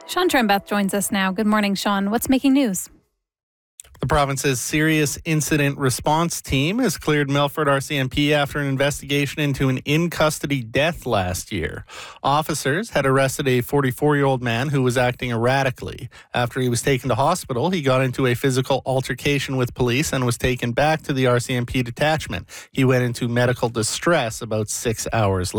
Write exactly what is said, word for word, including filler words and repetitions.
Sean Trembeth joins us now. Good morning, Sean. What's making news? The province's Serious Incident Response Team has cleared Milford R C M P after an investigation into an in-custody death last year. Officers had arrested a forty-four-year-old man who was acting erratically. After he was taken to hospital, he got into a physical altercation with police and was taken back to the R C M P detachment. He went into medical distress about six hours later.